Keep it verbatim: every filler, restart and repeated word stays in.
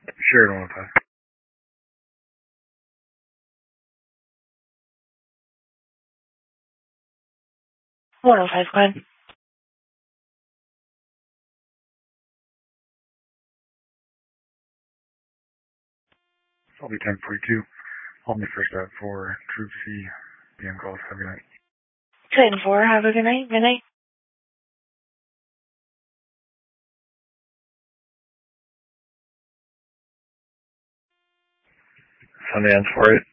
Sure, one five. one oh five, go ahead. I'll be ten forty-two. I'll be first out for Troop C. P M calls. Have a good night. ten four, have a good night. Good night. Sundance for it.